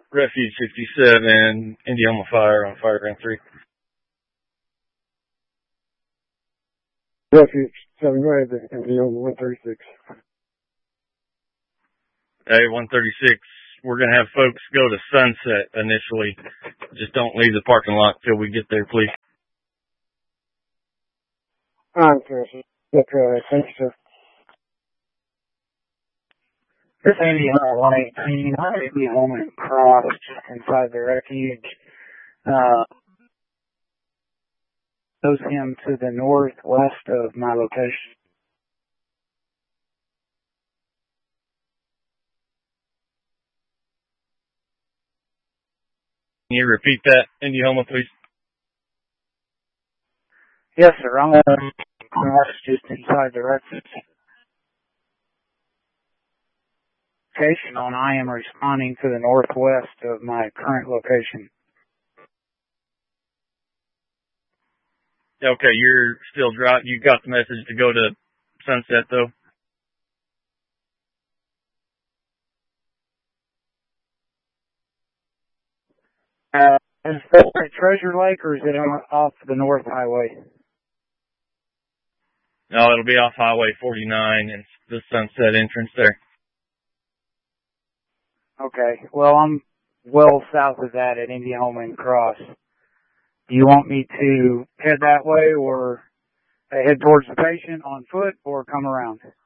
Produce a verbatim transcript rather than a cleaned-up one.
Refuge sixty-seven, Indiana Fire on Fireground three. Refuge seven, go ahead, Indiana one thirty-six. Hey, one thirty-six, we're going to have folks go to Sunset initially. Just don't leave the parking lot till we get there, please. I'm sure. Yeah, go ahead. Thank you, sir. This Indiana one eighteen, I may be home and cross inside the refuge. Uh, goes him to the northwest of my location. Can you repeat that, Indiana, please? Yes, sir. I'm going to cross just inside the refuge. On I am responding to the northwest of my current location. Okay, you're still driving. You got the message to go to Sunset, though? Uh, is that at Treasure Lake, or is it on, off the North Highway? No, it'll be off Highway forty-nine and the Sunset entrance there. Okay. Well, I'm well south of that at Indiana and Cross. Do you want me to head that way or head towards the patient on foot or come around?